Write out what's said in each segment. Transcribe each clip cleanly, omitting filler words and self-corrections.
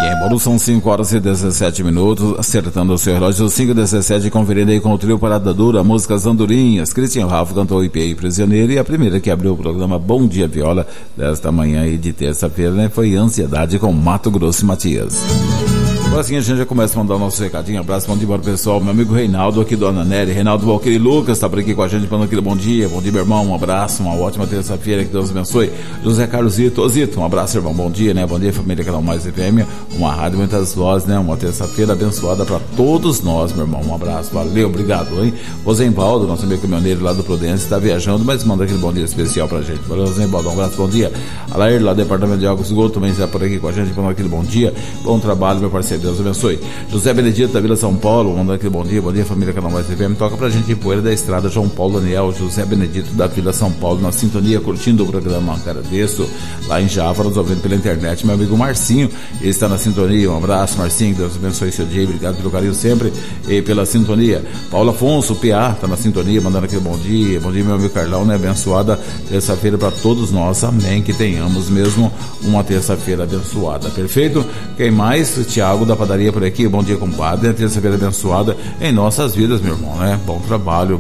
Bom, são 5 horas e 17 minutos, acertando o seu relógio, 5h17, conferindo aí com o trio Parada Dura, músicas andorinhas. Cristian Ralph cantou IPI Prisioneiro, e a primeira que abriu o programa Bom Dia Viola desta manhã aí de terça-feira, né, foi Ansiedade com Mato Grosso e Matias. Agora assim a gente já começa a mandar o nosso recadinho. Abraço, bom dia para o pessoal. Meu amigo Reinaldo aqui do Ana Nery, Reinaldo Valqueire Lucas está por aqui com a gente, falando aquele bom dia, meu irmão, um abraço, uma ótima terça-feira, que Deus abençoe. José Carlos Zito, um abraço, irmão, bom dia, né? Bom dia, família Canal Mais FM, uma rádio, muitas vozes, né? Uma terça-feira abençoada para todos nós, meu irmão, um abraço, valeu, obrigado, hein? Rosenvaldo, nosso amigo caminhoneiro lá do Prudência, está viajando, mas manda aquele bom dia especial pra gente. Valeu, Rosenvaldo, um abraço, bom dia. Alair, lá do Departamento de Água e Esgoto, também está por aqui com a gente, falando aquele bom dia, bom trabalho, meu parceiro, Deus abençoe. José Benedito da Vila São Paulo, mandando aquele bom dia, família Canal Mais FM, toca pra gente em Poeira da Estrada, João Paulo Daniel, José Benedito da Vila São Paulo, na sintonia, curtindo o programa, agradeço, lá em Java, nos ouvindo pela internet, meu amigo Marcinho, ele está na sintonia, um abraço, Marcinho, Deus abençoe seu dia, obrigado pelo carinho sempre, e pela sintonia. Paulo Afonso, PA, está na sintonia, mandando aquele bom dia, meu amigo Carlão, né, abençoada terça-feira para todos nós, amém, que tenhamos mesmo uma terça-feira abençoada, perfeito? Quem mais? Tiago da Padaria por aqui, bom dia, compadre, terça-feira abençoada em nossas vidas, meu irmão, né? Bom trabalho,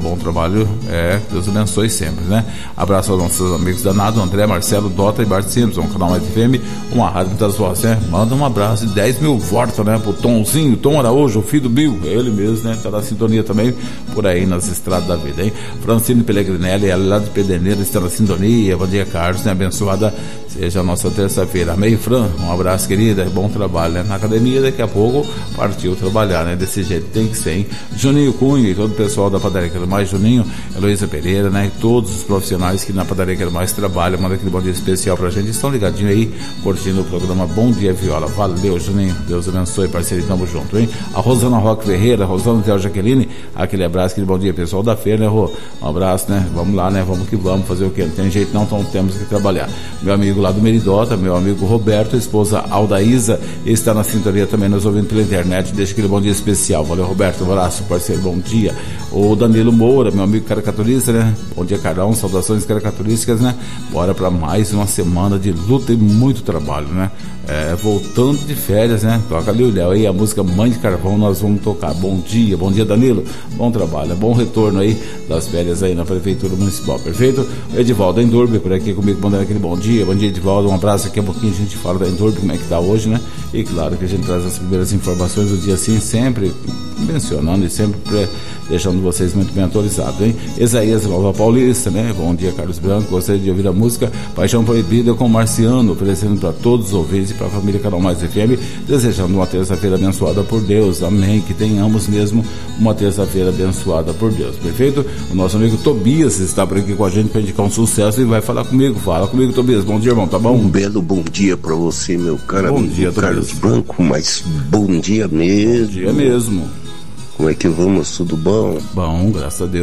Deus abençoe sempre, né? Abraço aos nossos amigos danados, André, Marcelo, Dota e Bart Simpson, Canal Mais FM, uma rádio muitas vozes, né? Manda um abraço de 10 mil voltas, né? Pro Tomzinho, Tom Araújo, o filho do Bill, ele mesmo, né? Tá na sintonia também, por aí nas estradas da vida, hein? Francine Pellegrinelli, ela lá de Pedreneira, está na sintonia, bom dia, Carlos, né? Abençoada seja a nossa terça-feira. Amém, Fran, um abraço, querida, bom trabalho, né? Na academia, daqui a pouco partiu trabalhar, né? Desse jeito tem que ser, hein? Juninho Cunha e todo o pessoal da Padaria Quero Mais, Juninho, Heloísa Pereira, né? E todos os profissionais que na Padaria Quero Mais trabalham, manda aquele bom dia especial pra gente, estão ligadinhos aí, curtindo o programa Bom Dia Viola. Valeu, Juninho, Deus abençoe, parceiro, tamo junto, hein? A Rosana Roque Ferreira, Rosana Theo Jaqueline, aquele abraço, aquele bom dia, pessoal da feira, né, Rô? Um abraço, né? Vamos lá, né? Vamos que vamos, fazer o quê? Não tem jeito não, então temos que trabalhar. Meu amigo lá do Meridota, meu amigo Roberto, esposa Aldaísa, está na sintonia também, nos ouvindo pela internet, deixa aquele bom dia especial. Valeu, Roberto, um abraço, parceiro, bom dia. O Danilo Moura, meu amigo caricaturista, né? Bom dia, Carlão, saudações caricaturísticas, né? Bora para mais uma semana de luta e muito trabalho, né? Voltando de férias, né? Toca ali o Léo aí, a música Mãe de Carvão, nós vamos tocar. Bom dia, Danilo, bom trabalho, bom retorno aí das férias aí na Prefeitura Municipal, perfeito? O Edivaldo da Endurbe por aqui comigo, mandando aquele bom dia, Edivaldo, um abraço. Daqui a pouquinho a gente fala da Endurbe, como é que tá hoje, né? E claro que a gente traz as primeiras informações do dia assim, sempre mencionando e sempre deixando vocês muito bem atualizados, hein? Isaías Nova Paulista, né? Bom dia, Carlos Branco, gostaria de ouvir a música Paixão Proibida com Marciano, oferecendo para todos os ouvintes e para a família Canal Mais FM, desejando uma terça-feira abençoada por Deus, amém, que tenhamos mesmo uma terça-feira abençoada por Deus, perfeito? O nosso amigo Tobias está por aqui com a gente para indicar um sucesso e vai falar comigo, Tobias, bom dia, irmão, tá bom? Um belo bom dia para você, meu caro bom amigo dia, Carlos Branco, mas bom dia mesmo. Bom dia mesmo. Como é que vamos? Tudo bom? Bom, graças a Deus.